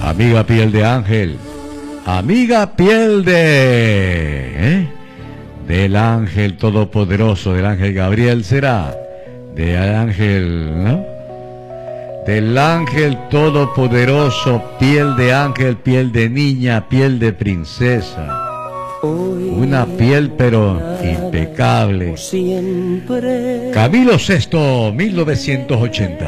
Amiga piel de ángel, amiga piel del ángel todopoderoso, del ángel Gabriel será, del ángel, ¿no? Del ángel todopoderoso, piel de ángel, piel de niña, piel de princesa. Una piel pero impecable. Camilo VI, 1980.